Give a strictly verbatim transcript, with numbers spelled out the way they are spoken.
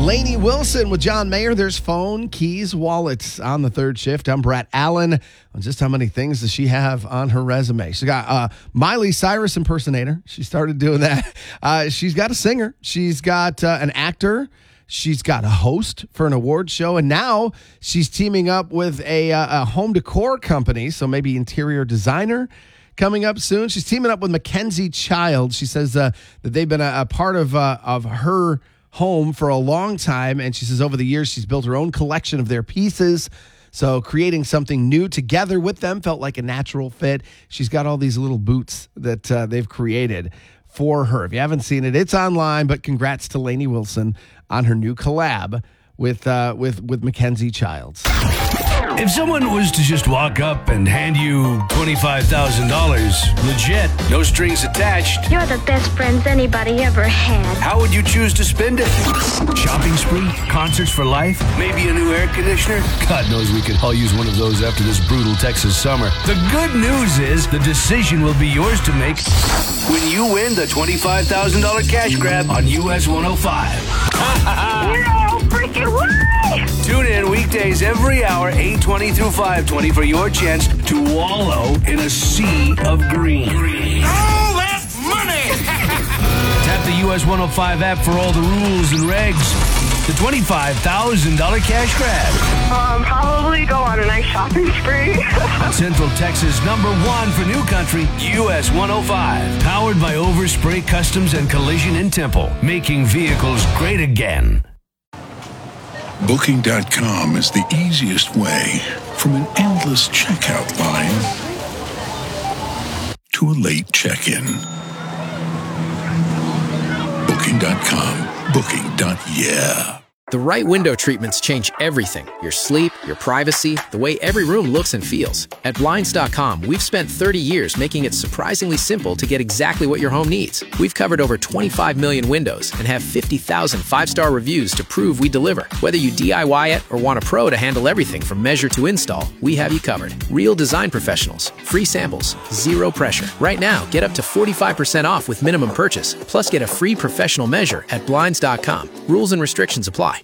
Lainey Wilson with John Mayer. There's phone, keys, wallets on the third shift. I'm Brett Allen. Just how many things does she have on her resume? She got uh, Miley Cyrus impersonator. She started doing that. Uh, she's got a singer. She's got uh, an actor. She's got a host for an award show. And now she's teaming up with a, uh, a home decor company, so maybe interior designer coming up soon. She's teaming up with Mackenzie Child. She says uh, that they've been a, a part of uh, of her home for a long time, and she says over the years she's built her own collection of their pieces, so creating something new together with them felt like a natural fit. She's got all these little boots that uh, they've created for her. If you haven't seen it, it's online, but congrats to Lainey Wilson on her new collab with uh, with with Mackenzie Childs. If someone was to just walk up and hand you twenty-five thousand dollars, legit, no strings attached, You're the best friends anybody ever had. how would you choose to spend it? Shopping spree? Concerts for life? Maybe a new air conditioner? God knows we could all use one of those after this brutal Texas summer. The good news is the decision will be yours to make when you win the twenty-five thousand dollars cash grab on U S one oh five. No freaking way! Tune in weekdays every hour, eight twenty through five twenty, for your chance to wallow in a sea of green. All that money! Tap the U S one oh five app for all the rules and regs. The twenty-five thousand dollars cash grab. Um, probably go on a nice shopping spree. Central Texas number one for new country, U S one oh five. Powered by Overspray Customs and Collision in Temple. Making vehicles great again. Booking dot com is the easiest way from an endless checkout line to a late check-in. Booking dot com. Booking. Yeah. The right window treatments change everything. Your sleep, your privacy, the way every room looks and feels. At Blinds dot com, we've spent thirty years making it surprisingly simple to get exactly what your home needs. We've covered over twenty-five million windows and have fifty thousand five-star reviews to prove we deliver. Whether you D I Y it or want a pro to handle everything from measure to install, we have you covered. Real design professionals, free samples, zero pressure. Right now, get up to forty-five percent off with minimum purchase, plus get a free professional measure at Blinds dot com. Rules and restrictions apply.